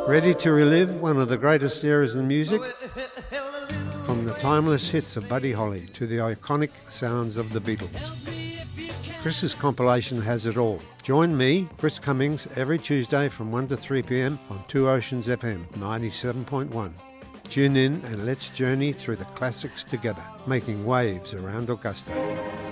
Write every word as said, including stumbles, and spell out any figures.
Ready to relive one of the greatest eras in music? From the timeless hits of Buddy Holly to the iconic sounds of the Beatles. Chris's compilation has it all. Join me, Chris Cummings, every Tuesday from one to three p.m. on Two Oceans F M ninety-seven point one. Tune in and let's journey through the classics together, making waves around Augusta.